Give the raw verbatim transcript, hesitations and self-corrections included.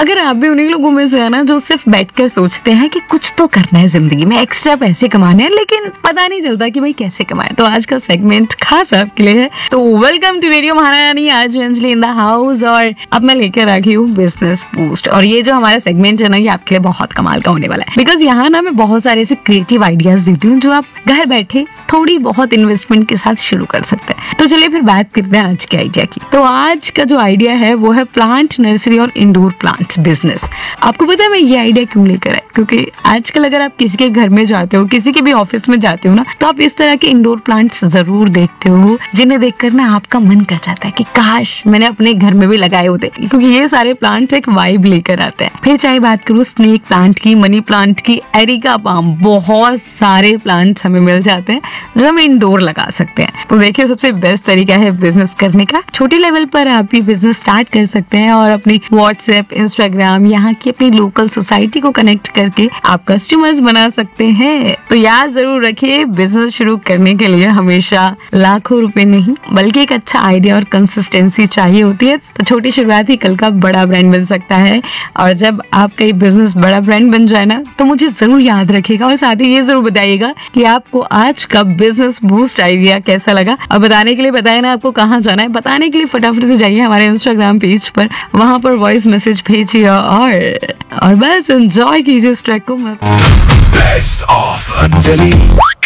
अगर आप भी उन्हीं लोगों में से है ना जो सिर्फ बैठकर सोचते हैं कि कुछ तो करना है जिंदगी में, एक्स्ट्रा पैसे कमाने हैं, लेकिन पता नहीं चलता कि भाई कैसे कमाए, तो आज का सेगमेंट खास आपके लिए है। तो वेलकम टू रेडियो महारानी, आज अंजलि इन द हाउस, और अब मैं लेकर आ गई हूँ बिजनेस बूस्ट। और ये जो हमारा सेगमेंट है ना, ये आपके लिए बहुत कमाल का होने वाला है, बिकॉज यहाँ ना मैं बहुत सारे ऐसे क्रिएटिव आइडियाज देती हूँ जो आप घर बैठे थोड़ी बहुत इन्वेस्टमेंट के साथ शुरू कर सकते हैं। तो चलिए फिर बात करते हैं आज के आइडिया की। तो आज का जो आइडिया है वो है प्लांट नर्सरी और इंडोर प्लांट्स बिजनेस। आपको पता है मैं ये आइडिया क्यों लेकर आया? क्योंकि आजकल अगर आप किसी के घर में जाते हो, किसी के भी ऑफिस में जाते हो ना, तो आप इस तरह के इंडोर प्लांट्स जरूर देखते हो जिन्हें देखकर ना आपका मन कर जाता है कि काश मैंने अपने घर में भी लगाए होते, क्योंकि ये सारे प्लांट्स एक वाइब लेकर आते हैं। फिर चाहे बात करूँ स्नेक प्लांट की, मनी प्लांट की, एरिका पाम, बहुत सारे प्लांट्स हमें मिल जाते हैं जो हम इंडोर लगा सकते हैं। तो देखिए सबसे बेस्ट तरीका है बिजनेस करने का। छोटे लेवल पर आप ये बिजनेस स्टार्ट कर सकते हैं और अपनी व्हाट्सएप, इंस्टाग्राम, यहाँ की अपनी लोकल सोसाइटी को कनेक्ट करके आप कस्टमर्स बना सकते हैं। तो याद जरूर रखिए, बिजनेस शुरू करने के लिए हमेशा लाखों रुपए नहीं बल्कि एक अच्छा आइडिया और कंसिस्टेंसी चाहिए होती है। तो छोटी शुरुआत ही कल का बड़ा ब्रांड बन सकता है। और जब आपका ये बिजनेस बड़ा ब्रांड बन जाए ना, तो मुझे जरूर याद रखिएगा और साथ ही ये जरूर बताइएगा कि आपको आज का बिजनेस बूस्ट आइडिया कैसा लगा। और बताने के लिए बताया ना आपको कहाँ जाना है, बताने के लिए फटाफट से जाइए हमारे इंस्टाग्राम पेज पर, वहां पर वॉइस मैसेज भेजिए और और बस एंजॉय कीजिए इस ट्रैक को। Best of Anjali।